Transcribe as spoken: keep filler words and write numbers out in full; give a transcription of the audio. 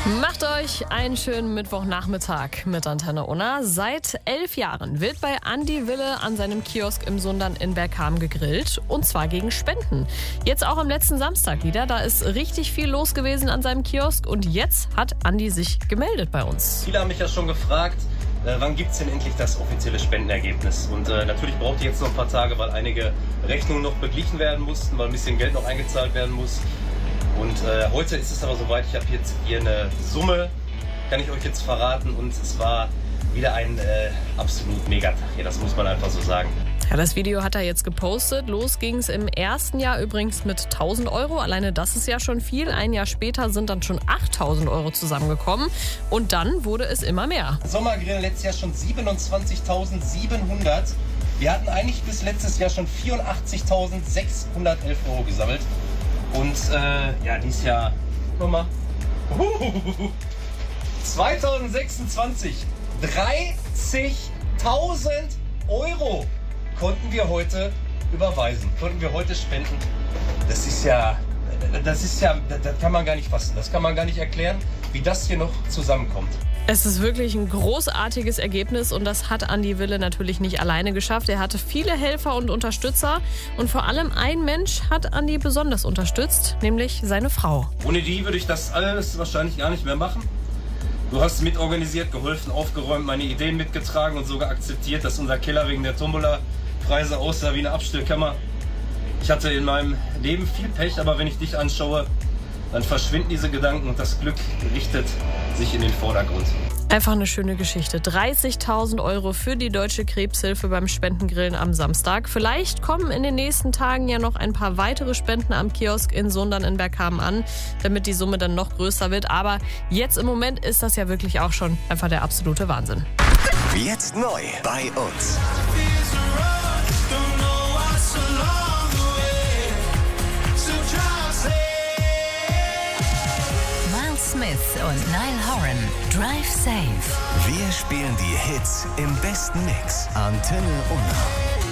Macht euch einen schönen Mittwochnachmittag mit Antenne Unna. Seit elf Jahren wird bei Andi Wille an seinem Kiosk im Sundern in Bergkamen gegrillt. Und zwar gegen Spenden. Jetzt auch am letzten Samstag wieder. Da ist richtig viel los gewesen an seinem Kiosk. Und jetzt hat Andi sich gemeldet bei uns. Viele haben mich ja schon gefragt, äh, wann gibt es denn endlich das offizielle Spendenergebnis? Und äh, natürlich braucht ihr jetzt noch ein paar Tage, weil einige Rechnungen noch beglichen werden mussten, weil ein bisschen Geld noch eingezahlt werden muss. Und äh, heute ist es aber soweit, ich habe jetzt hier eine Summe, kann ich euch jetzt verraten. Und es war wieder ein äh, absolut Megatag hier, das muss man einfach so sagen. Ja, das Video hat er jetzt gepostet. Los ging es im ersten Jahr übrigens mit tausend Euro. Alleine das ist ja schon viel. Ein Jahr später sind dann schon achttausend Euro zusammengekommen. Und dann wurde es immer mehr. Sommergrill letztes Jahr schon siebenundzwanzigtausendsiebenhundert. Wir hatten eigentlich bis letztes Jahr schon vierundachtzigtausendsechshundertelf Euro gesammelt. Und äh, ja, dieses Jahr nochmal zweitausendsechsundzwanzig, dreißigtausend Euro konnten wir heute überweisen, konnten wir heute spenden. Das ist ja, das ist ja, das kann man gar nicht fassen, das kann man gar nicht erklären, wie das hier noch zusammenkommt. Es ist wirklich ein großartiges Ergebnis und das hat Andi Wille natürlich nicht alleine geschafft. Er hatte viele Helfer und Unterstützer und vor allem ein Mensch hat Andi besonders unterstützt, nämlich seine Frau. Ohne die würde ich das alles wahrscheinlich gar nicht mehr machen. Du hast mitorganisiert, geholfen, aufgeräumt, meine Ideen mitgetragen und sogar akzeptiert, dass unser Keller wegen der Tombola-Preise aussah wie eine Abstellkammer. Ich hatte in meinem Leben viel Pech, aber wenn ich dich anschaue, dann verschwinden diese Gedanken und das Glück richtet sich in den Vordergrund. Einfach eine schöne Geschichte. dreißigtausend Euro für die Deutsche Krebshilfe beim Spendengrillen am Samstag. Vielleicht kommen in den nächsten Tagen ja noch ein paar weitere Spenden am Kiosk in Sundern in Bergkamen an, damit die Summe dann noch größer wird. Aber jetzt im Moment ist das ja wirklich auch schon einfach der absolute Wahnsinn. Jetzt neu bei uns. Smith und Niall Horan, Drive Safe. Wir spielen die Hits im besten Mix. Antenne Unna.